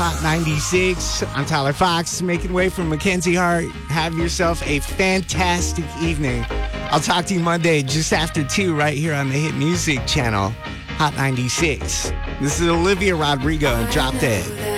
Hot 96. I'm Tyler Fox, making way for Mackenzie Hart. Have yourself a fantastic evening. I'll talk to you Monday just after 2 right here on the Hit Music channel, Hot 96. This is Olivia Rodrigo and Drop Dead.